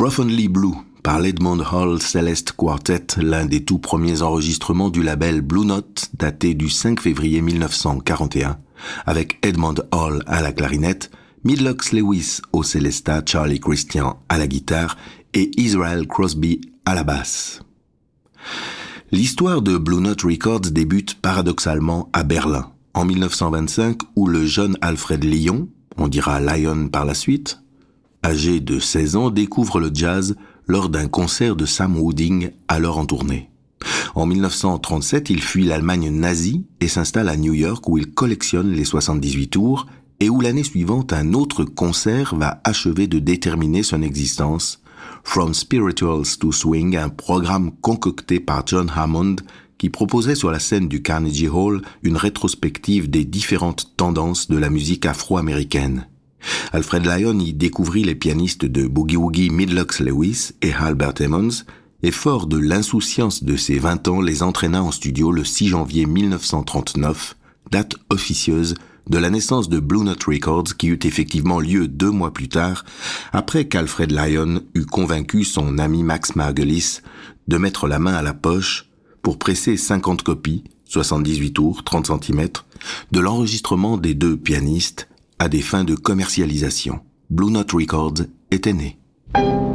Profoundly Blue par l'Edmond Hall Celeste Quartet, l'un des tout premiers enregistrements du label Blue Note, daté du 5 février 1941, avec Edmond Hall à la clarinette, Midlocks Lewis au Célesta, Charlie Christian à la guitare et Israel Crosby à la basse. L'histoire de Blue Note Records débute paradoxalement à Berlin, en 1925, où le jeune Alfred Lyon, on dira Lion par la suite, âgé de 16 ans, découvre le jazz lors d'un concert de Sam Wooding, alors en tournée. En 1937, il fuit l'Allemagne nazie et s'installe à New York où il collectionne les 78 tours et où l'année suivante un autre concert va achever de déterminer son existence, From Spirituals to Swing, un programme concocté par John Hammond qui proposait sur la scène du Carnegie Hall une rétrospective des différentes tendances de la musique afro-américaine. Alfred Lyon y découvrit les pianistes de boogie-woogie Midlocks Lewis et Albert Emmons et fort de l'insouciance de ses 20 ans les entraîna en studio le 6 janvier 1939, date officieuse de la naissance de Blue Note Records qui eut effectivement lieu 2 mois plus tard, après qu'Alfred Lyon eut convaincu son ami Max Margulis de mettre la main à la poche pour presser 50 copies, 78 tours, 30 cm, de l'enregistrement des 2 pianistes à des fins de commercialisation. Blue Note Records était né.